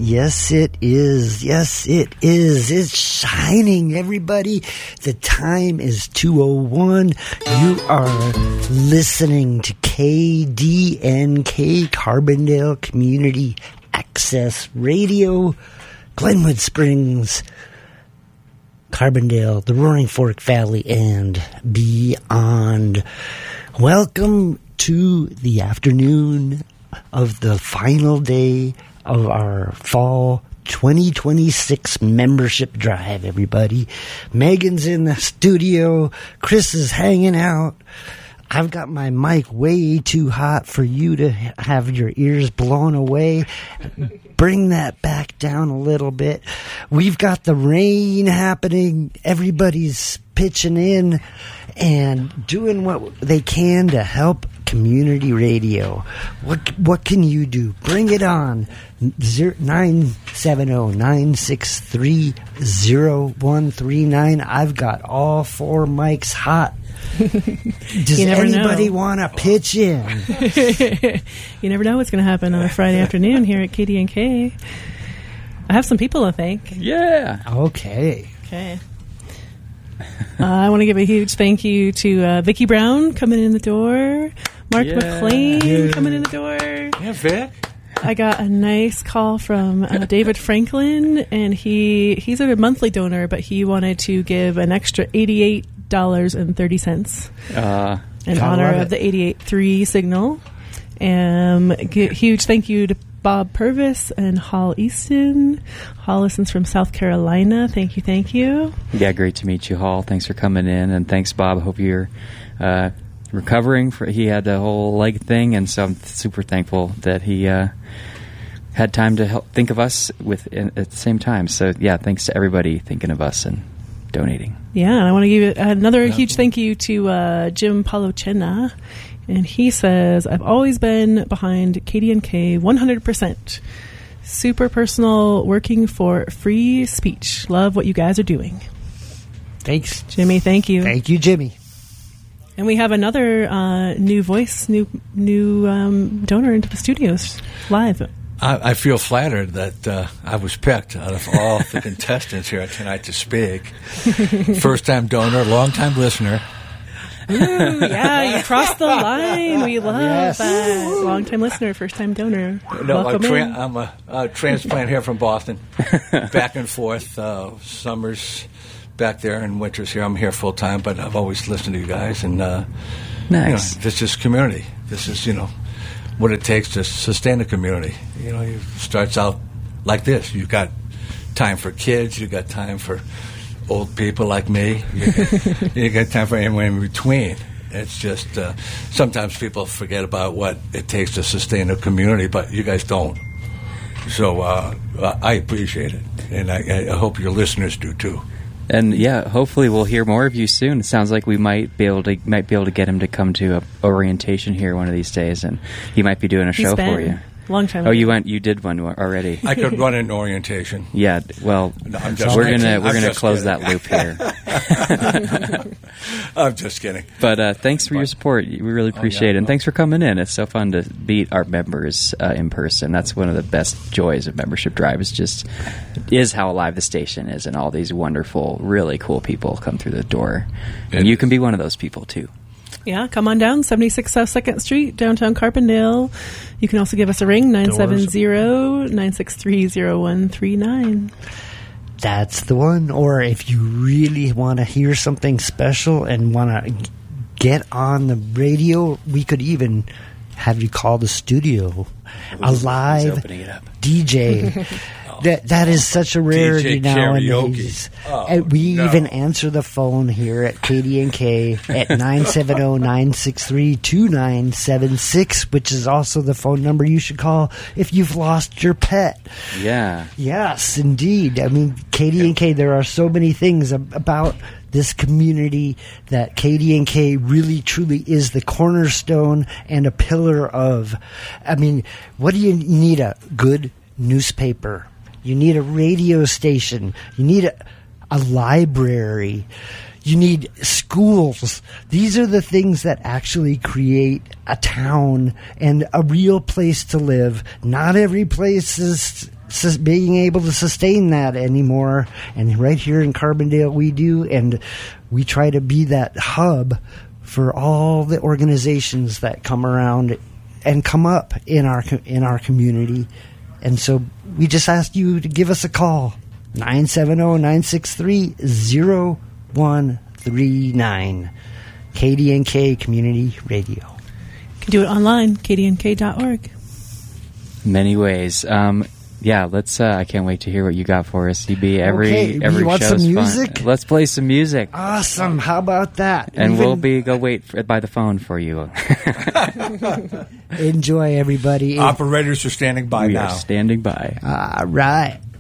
Yes, it is. Yes, it is. It's shining, everybody. The time is 2:01. You are listening to KDNK, Carbondale Community Access Radio, Glenwood Springs, Carbondale, the Roaring Fork Valley, and beyond. Welcome to the afternoon of the final day of our fall 2026 membership drive, everybody. Megan's in the studio. Chris is hanging out. I've got my mic way too hot for you to have your ears blown away. Bring that back down a little bit. We've got the rain happening. Everybody's pitching in and doing what they can to help community radio. What can you do? Bring it on. 970-963-0139. I've got all four mics hot. Does anybody want to pitch in? You never know what's going to happen on a Friday afternoon here at KDNK. I have some people to thank. Yeah. Okay. I want to give a huge thank you to Vicki Brown coming in the door, Mark McLean coming in the door. Yeah, Vic. I got a nice call from David Franklin, and he's a monthly donor, but he wanted to give an extra $88.30 in honor of the 88.3 signal. Huge thank you to Bob Purvis and Hall Easton. Hall listens from South Carolina. Thank you. Yeah, great to meet you, Hall. Thanks for coming in, and thanks, Bob. I hope you're recovering. He had the whole leg thing, and so I'm super thankful that he had time to help think of us at the same time. So, yeah, thanks to everybody thinking of us and donating. Yeah, and I want to give another huge thank you to Jim Palocena. And he says, I've always been behind KDNK 100%. Super personal, working for free speech. Love what you guys are doing. Thanks, Jimmy. Thank you. Thank you, Jimmy. And we have another new voice, new donor into the studios live. I feel flattered that I was picked out of all the contestants here tonight to speak. First-time donor, long-time listener. Ooh, yeah, you crossed the line. We love that. Long-time listener, first-time donor. No, welcome in. I'm a transplant here from Boston. Back and forth, summers back there and winters here. I'm here full-time, but I've always listened to you guys. And nice. This is community. This is, what it takes to sustain a community. It starts out like this. You've got time for kids. You've got time for old people like me. You got time for anyone in between. It's just sometimes people forget about what it takes to sustain a community, but you guys don't. So I appreciate it, and I hope your listeners do too. And yeah, hopefully we'll hear more of you soon. It sounds like we might be able to get him to come to a orientation here one of these days, and he might be doing a show for you. Long time. Oh, you did one already. I could run an orientation. Yeah, well, we're gonna close that loop here. I'm just kidding. But thanks for your support. We really appreciate it, and thanks for coming in. It's so fun to meet our members in person. That's one of the best joys of Membership Drive. Is how alive the station is, and all these wonderful, really cool people come through the door, and you can be one of those people too. Yeah, come on down, 76 South 2nd Street, downtown Carbondale. You can also give us a ring, 970-963-0139. That's the one. Or if you really want to hear something special and want to get on the radio, we could even have you call the studio a live DJ. That is such a rarity nowadays. Even answer the phone here at KDNK at 970-963-2976, which is also the phone number you should call if you've lost your pet. Yeah. Yes, indeed. I mean, KDNK, there are so many things about this community that KDNK really truly is the cornerstone and a pillar of. I mean, what do you need? A good newspaper. You need a radio station. You need a library. You need schools. These are the things that actually create a town and a real place to live. Not every place is being able to sustain that anymore. And right here in Carbondale, we do, and we try to be that hub for all the organizations that come around and come up in our community. And so we just asked you to give us a call, 970-963-0139, KDNK Community Radio. You can do it online, kdnk.org. Many ways. Let's. I can't wait to hear what you got for us, CB. Every you want show's some music? Fun. Let's play some music. Awesome. How about that? And we'll go wait by the phone for you. Enjoy, everybody. Operators are standing by we now. are standing by. All right.